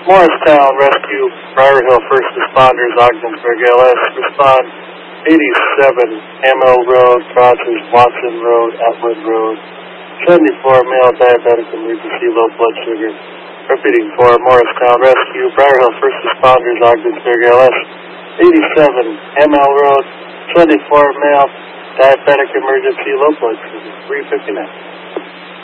Morristown Rescue, Briar Hill First Responders, Ogdensburg LS, respond 87 ML Road, crosses Watson Road, Atwood Road, 74 male diabetic emergency, low blood sugar. Repeating for Morristown Rescue, Briar Hill First Responders, Ogdensburg LS, 87 ML Road, 74 male diabetic emergency, low blood sugar, 359.